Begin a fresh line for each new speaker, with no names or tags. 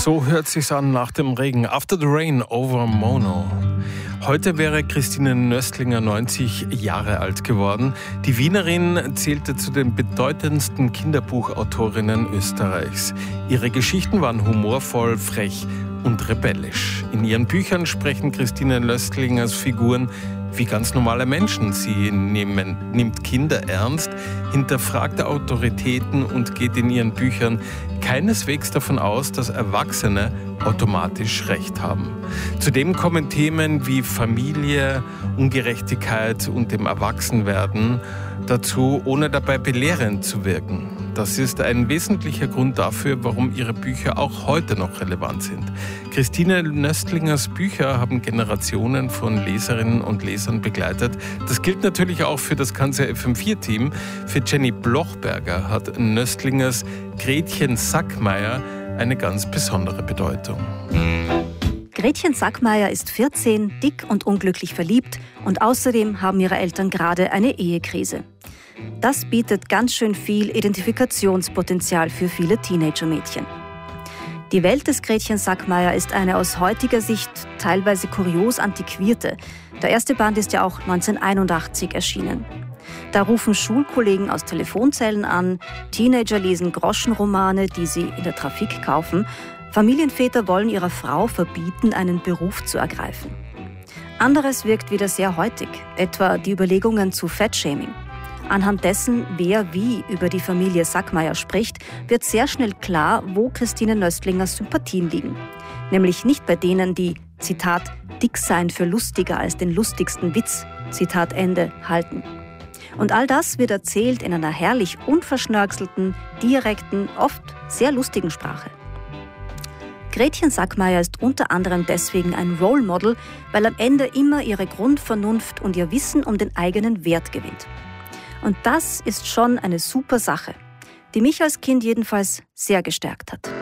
So hört sich's an nach dem Regen. After the Rain over Mono. Heute wäre Christine Nöstlinger 90 Jahre alt geworden. Die Wienerin zählte zu den bedeutendsten Kinderbuchautorinnen Österreichs. Ihre Geschichten waren humorvoll, frech und rebellisch. In ihren Büchern sprechen Christine Nöstlingers Figuren wie ganz normale Menschen. Sie nimmt Kinder ernst, hinterfragt Autoritäten und geht in ihren Büchern keineswegs davon aus, dass Erwachsene automatisch Recht haben. Zudem kommen Themen wie Familie, Ungerechtigkeit und dem Erwachsenwerden dazu, ohne dabei belehrend zu wirken. Das ist ein wesentlicher Grund dafür, warum ihre Bücher auch heute noch relevant sind. Christine Nöstlingers Bücher haben Generationen von Leserinnen und Lesern begleitet. Das gilt natürlich auch für das ganze FM4-Team. Für Jenny Blochberger hat Nöstlingers Gretchen Sackmeier eine ganz besondere Bedeutung.
Gretchen Sackmeier ist 14, dick und unglücklich verliebt und außerdem haben ihre Eltern gerade eine Ehekrise. Das bietet ganz schön viel Identifikationspotenzial für viele Teenager-Mädchen. Die Welt des Gretchen Sackmeier ist eine aus heutiger Sicht teilweise kurios antiquierte. Der erste Band ist ja auch 1981 erschienen. Da rufen Schulkollegen aus Telefonzellen an, Teenager lesen Groschenromane, die sie in der Trafik kaufen. Familienväter wollen ihrer Frau verbieten, einen Beruf zu ergreifen. Anderes wirkt wieder sehr heutig, etwa die Überlegungen zu Fettshaming. Anhand dessen, wer wie über die Familie Sackmeier spricht, wird sehr schnell klar, wo Christine Nöstlingers Sympathien liegen. Nämlich nicht bei denen, die, Zitat, dick sein für lustiger als den lustigsten Witz, Zitat Ende, halten. Und all das wird erzählt in einer herrlich unverschnörkelten, direkten, oft sehr lustigen Sprache. Gretchen Sackmeier ist unter anderem deswegen ein Role Model, weil am Ende immer ihre Grundvernunft und ihr Wissen um den eigenen Wert gewinnt. Und das ist schon eine super Sache, die mich als Kind jedenfalls sehr gestärkt hat.